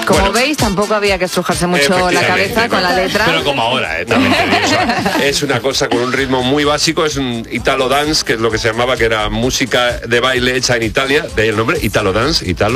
Como Bueno, veis, tampoco había que estrujarse mucho la cabeza con la letra. Pero como ahora, también te digo, o sea, es una cosa con un ritmo muy básico, es un Italo Dance, que es lo que se llamaba, que era música de baile hecha en Italia, de ahí el nombre, Italo Dance, Italo.